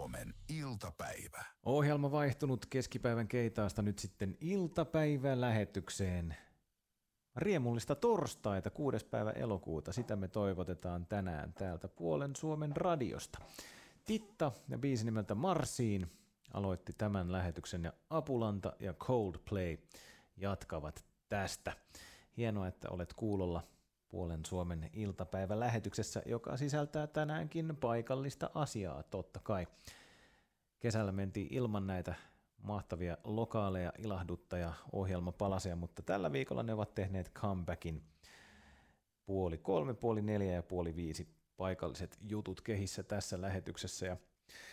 Suomen iltapäivä. Ohjelma vaihtunut keskipäivän keitaasta nyt sitten iltapäivälähetykseen. Riemullista torstaita, 6. päivä elokuuta. Sitä me toivotetaan tänään täältä Puolen Suomen radiosta. Titta ja biisi nimeltä Marsiin aloitti tämän lähetyksen ja Apulanta ja Coldplay jatkavat tästä. Hienoa, että olet kuulolla Puolen Suomen iltapäivälähetyksessä, joka sisältää tänäänkin paikallista asiaa totta kai. Kesällä mentiin ilman näitä mahtavia lokaaleja ilahduttaja-ohjelmapalaseja, mutta tällä viikolla ne ovat tehneet comebackin 2:30, 3:30 ja 4:30 paikalliset jutut kehissä tässä lähetyksessä. Ja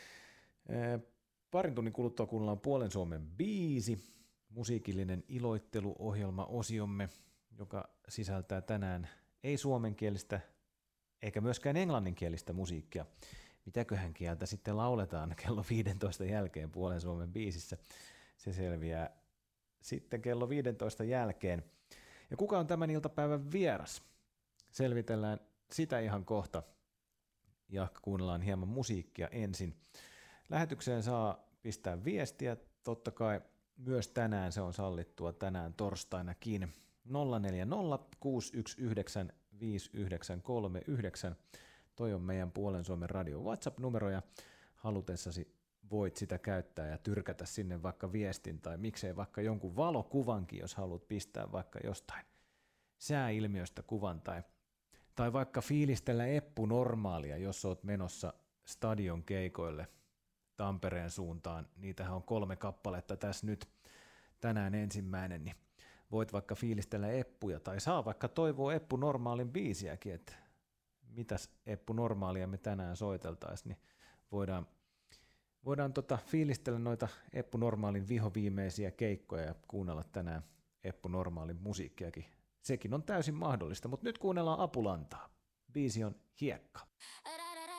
parin tunnin kuluttua kuunnellaan Puolen Suomen biisi, musiikillinen iloitteluohjelma-osiomme, joka sisältää tänään ei suomenkielistä eikä myöskään englanninkielistä musiikkia. Mitäköhän kieltä sitten lauletaan kello 15 jälkeen Puolen Suomen biisissä? Se selviää sitten kello 15 jälkeen. Ja kuka on tämän iltapäivän vieras? Selvitellään sitä ihan kohta ja kuunnellaan hieman musiikkia ensin. Lähetykseen saa pistää viestiä, totta kai myös tänään se on sallittua tänään torstainakin. 040 619 5939. Toi on meidän Puolen Suomen radio WhatsApp-numero ja halutessasi voit sitä käyttää ja tyrkätä sinne vaikka viestin tai miksei vaikka jonkun valokuvankin, jos haluat pistää vaikka jostain sääilmiöstä kuvan tai vaikka fiilistellä eppunormaalia, jos oot menossa stadion keikoille Tampereen suuntaan. Niitähän on 3 kappaletta tässä nyt tänään ensimmäinen, niin voit vaikka fiilistellä eppuja tai saa vaikka toivoa eppunormaalin biisiäkin, että mitäs eppunormaalia me tänään soiteltaisiin, niin voidaan fiilistellä noita eppunormaalin vihoviimeisiä keikkoja ja kuunnella tänään eppunormaalin musiikkiakin. Sekin on täysin mahdollista, mutta nyt kuunnellaan Apulantaa. Biisi on Hiekka.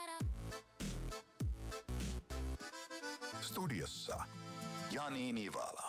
Studiossa Jani Nivala.